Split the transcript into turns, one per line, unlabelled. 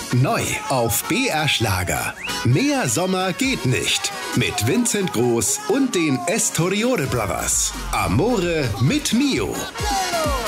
Neu auf BR Schlager. Mehr Sommer geht nicht. Mit Vincent Groß und den Estoriore Brothers. Amore mit Mio.